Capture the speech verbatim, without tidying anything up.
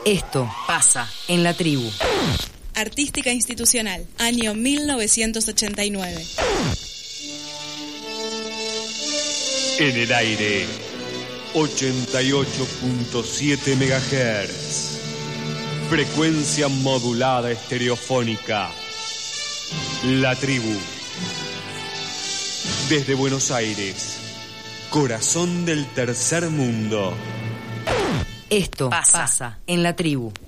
Esto pasa en la tribu. Artística Institucional, año mil novecientos ochenta y nueve. En el aire, ochenta y ocho punto siete megahertz. Frecuencia modulada estereofónica. La tribu. Desde Buenos Aires, corazón del tercer mundo. Esto pasa, pasa en la tribu.